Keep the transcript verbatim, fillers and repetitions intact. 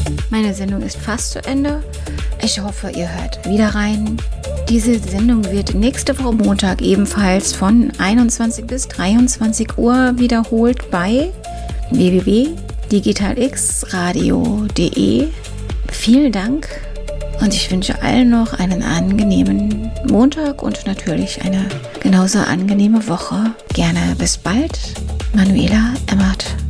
Meine Sendung ist fast zu Ende. Ich hoffe, ihr hört wieder rein. Diese Sendung wird nächste Woche Montag ebenfalls von einundzwanzig bis dreiundzwanzig Uhr wiederholt bei w w w punkt digitalxradio punkt de. Vielen Dank und ich wünsche allen noch einen angenehmen Montag und natürlich eine genauso angenehme Woche. Gerne bis bald. Manuela Emmert.